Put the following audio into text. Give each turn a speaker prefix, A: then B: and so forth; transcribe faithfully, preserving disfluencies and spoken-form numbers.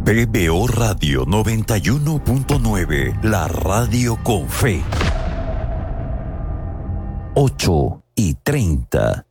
A: P B O Radio noventa y uno punto nueve, la radio con fe. ocho y treinta.